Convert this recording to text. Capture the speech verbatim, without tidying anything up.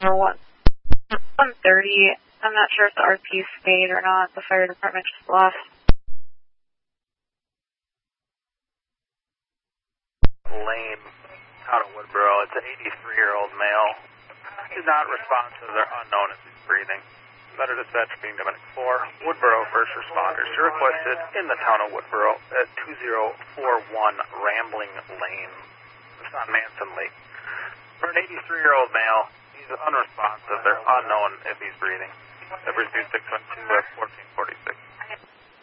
one thirty. I'm not sure if the R P stayed or not. The fire department just left. Lane, out of Woodboro. It's an eighty-three-year-old male. He's not responsive. They're unknown if he's breathing. Better dispatch being Dominic four. Woodboro first responders. You're requested in the town of Woodboro at two zero four one Rambling Lane. It's on Manson Lake. For an eighty-three-year-old male, he's unresponsive. They're unknown if he's breathing. Every two six one two at fourteen forty-six.